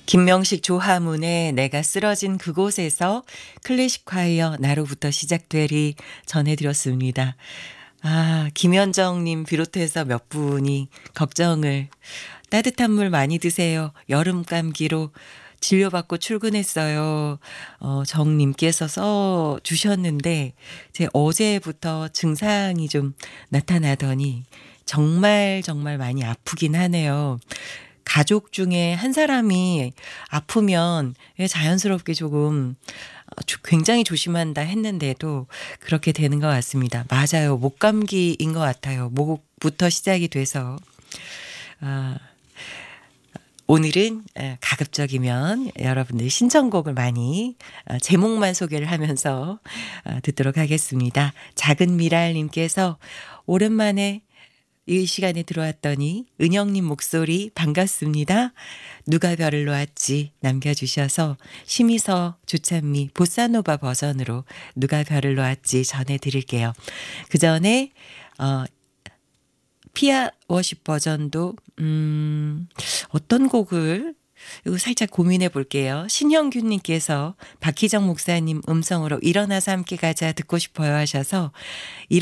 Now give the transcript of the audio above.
김명식 조화문의 내가 쓰러진 그곳에서 클래식 콰이어 나로부터 시작되리 전해드렸습니다. 아, 김현정님 비롯해서 몇 분이 걱정을 따뜻한 물 많이 드세요. 여름 감기로 진료받고 출근했어요. 정님께서 써 주셨는데 제 어제부터 증상이 좀 나타나더니 정말 정말 많이 아프긴 하네요. 가족 중에 한 사람이 아프면 자연스럽게 조금 굉장히 조심한다 했는데도 그렇게 되는 것 같습니다. 맞아요. 목감기인 것 같아요. 목부터 시작이 돼서. 아, 오늘은 가급적이면 여러분들 신청곡을 많이 제목만 소개를 하면서 듣도록 하겠습니다. 작은 미랄님께서 오랜만에 이 시간에 들어왔더니 은영님 목소리 반갑습니다. 누가 별을 놓았지 남겨주셔서 심희서 조찬미 보사노바 버전으로 누가 별을 놓았지 전해드릴게요. 그 전에 피아 워십 버전도 어떤 곡을 이거 살짝 고민해 볼게요. 신형균님께서 박희정 목사님 음성으로 일어나서 함께 가자 듣고 싶어요 하셔서